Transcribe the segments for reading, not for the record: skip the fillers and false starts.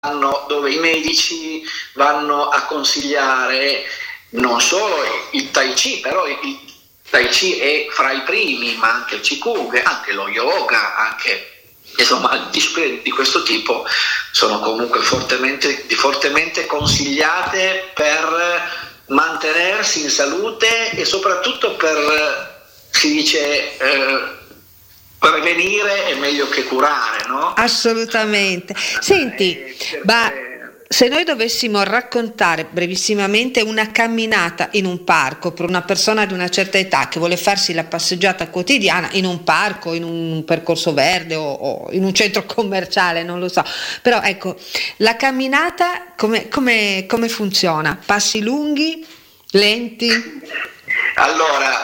dove i medici vanno a consigliare non solo il Tai Chi, però il Tai Chi è fra i primi, ma anche il Qigong, anche lo yoga, anche insomma discipline di questo tipo sono comunque fortemente consigliate per mantenersi in salute e soprattutto per, si dice, prevenire è meglio che curare, no? Assolutamente. Senti, ma se noi dovessimo raccontare brevissimamente una camminata in un parco per una persona di una certa età che vuole farsi la passeggiata quotidiana in un parco, in un percorso verde o in un centro commerciale, non lo so, però ecco, la camminata come funziona? Passi lunghi, lenti? Allora,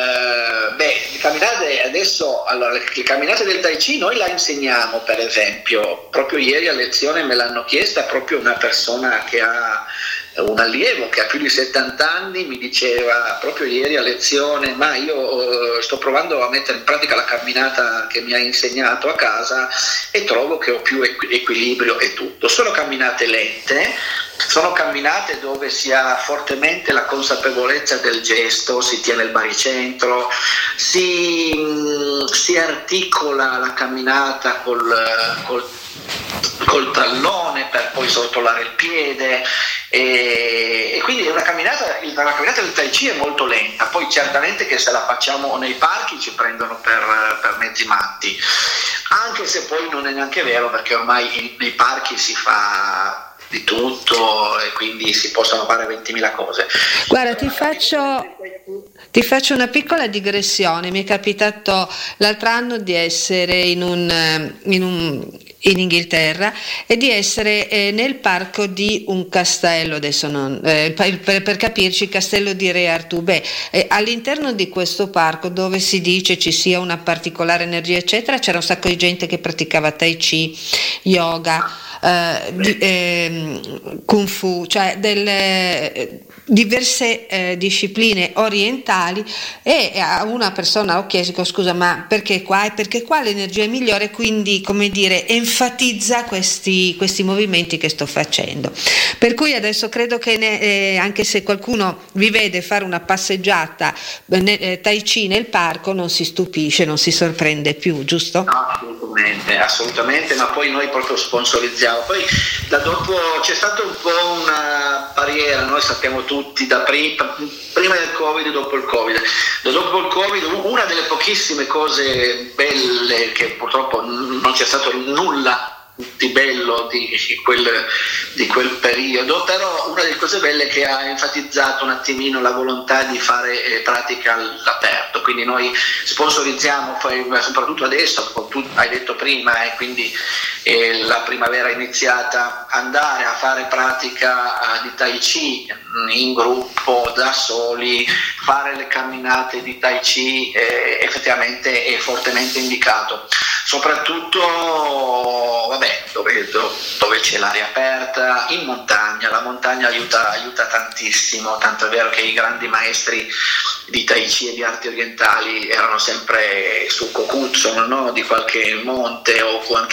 le camminate adesso, le camminate del Tai Chi noi la insegniamo, per esempio, proprio ieri a lezione me l'hanno chiesta proprio una persona che ha un allievo che ha più di 70 anni, mi diceva proprio ieri a lezione: ma io sto provando a mettere in pratica la camminata che mi ha insegnato a casa e trovo che ho più equilibrio e tutto. Sono camminate lente, sono camminate dove si ha fortemente la consapevolezza del gesto, si tiene il baricentro, si articola la camminata col tallone per poi srotolare il piede, e quindi la camminata del Tai Chi è molto lenta. Poi certamente che se la facciamo nei parchi ci prendono per mezzi matti, anche se poi non è neanche vero, perché ormai nei parchi si fa di tutto e quindi si possono fare 20.000 cose. Guarda, ti faccio una piccola digressione. Mi è capitato l'altro anno di essere in Inghilterra e di essere nel parco di un castello, adesso non, per capirci, il castello di Re Artù. All'interno di questo parco, dove si dice ci sia una particolare energia eccetera, c'era un sacco di gente che praticava Tai Chi, yoga, Kung Fu, cioè delle diverse discipline orientali, e a una persona ho chiesto: scusa, ma perché qua? E perché qua l'energia è migliore, quindi, come dire, enfatizza questi movimenti che sto facendo. Per cui adesso credo che anche se qualcuno vi vede fare una passeggiata Tai Chi nel parco, non si stupisce, non si sorprende più, giusto? No, assolutamente, ma poi noi proprio sponsorizziamo. Poi da dopo c'è stata un po' una barriera, noi sappiamo tutti, da prima del Covid e dopo il Covid. Dopo il Covid una delle pochissime cose belle, che purtroppo non c'è stato nulla di bello di quel periodo, però una delle cose belle che ha enfatizzato un attimino la volontà di fare pratica all'aperto, quindi noi sponsorizziamo, soprattutto adesso, come tu hai detto prima, e quindi la primavera è iniziata, andare a fare pratica di Tai Chi in gruppo, da soli, fare le camminate di Tai Chi effettivamente è fortemente indicato, soprattutto dove c'è l'aria aperta, in montagna. La montagna aiuta tantissimo, tanto è vero che i grandi maestri di Tai Chi e di arti orientali erano sempre su Kokuzzon, no? Di qualche monte o anche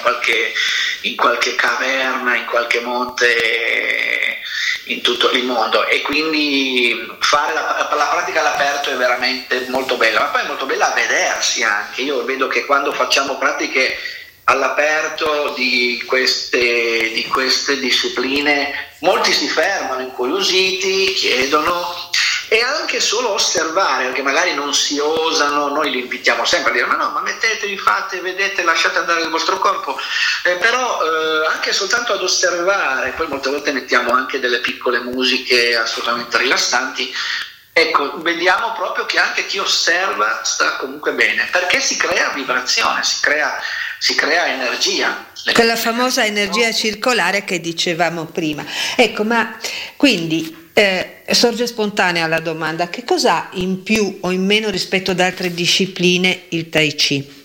in qualche caverna, in qualche monte in tutto il mondo, e quindi fare la pratica all'aperto è veramente molto bella, ma poi è molto bella a vedersi anche. Io vedo che quando facciamo pratiche all'aperto di queste discipline, molti si fermano incuriositi, chiedono, e anche solo osservare, perché magari non si osano. Noi li invitiamo sempre a dire: ma mettetevi, fate, vedete, lasciate andare il vostro corpo, però anche soltanto ad osservare. Poi molte volte mettiamo anche delle piccole musiche assolutamente rilassanti. Ecco, vediamo proprio che anche chi osserva sta comunque bene, perché si crea vibrazione, si crea energia. Quella famosa energia circolare che dicevamo prima. Ecco, ma quindi sorge spontanea la domanda: che cosa ha in più o in meno rispetto ad altre discipline il Tai Chi?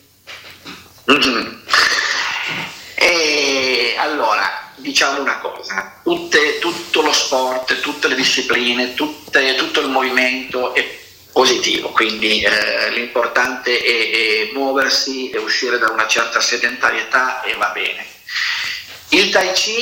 E allora, diciamo una cosa: tutto lo sport, tutte le discipline, tutto il movimento è positivo, quindi l'importante è muoversi e uscire da una certa sedentarietà, e va bene. Il Tai Chi